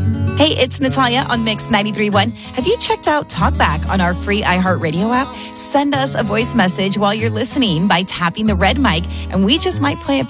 Hey, it's Natalia on Mix 93.1. Have you checked out TalkBack on our free iHeartRadio app? Send us a voice message while you're listening by tapping the red mic, and we just might play a